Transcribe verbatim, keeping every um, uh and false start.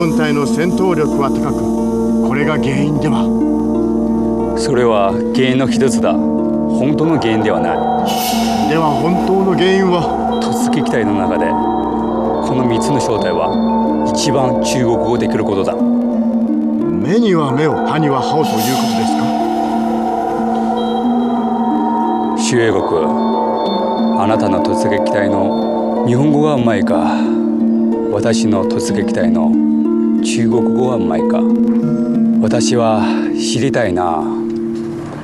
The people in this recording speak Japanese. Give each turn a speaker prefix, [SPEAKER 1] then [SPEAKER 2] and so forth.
[SPEAKER 1] 本体の戦闘力は高く、これが原因では。
[SPEAKER 2] それは原因の一つだ。本当の原因ではない。
[SPEAKER 1] では本当の原因は？
[SPEAKER 2] 突撃隊の中でこのみっつの正体は一番中国語できることだ。
[SPEAKER 1] 目には目を、歯には歯をということですか？
[SPEAKER 2] 周英国、あなたの突撃隊の日本語がうまいか、私の突撃隊の中国語はうまいか、私は知りたいな。